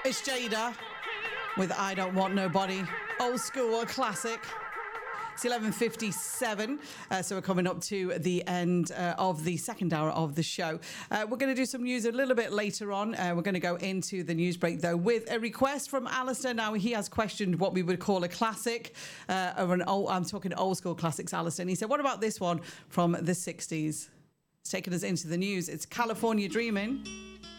It's Jada with I Don't Want Nobody. Old school classic. It's 11:57, so we're coming up to the end of the second hour of the show. We're going to do some news a little bit later on. We're going to go into the news break, though, with a request from Alistair. Now, he has questioned what we would call a classic, I'm talking old school classics, Alistair. And he said, what about this one from the 60s? It's taken us into the news. It's California Dreamin'.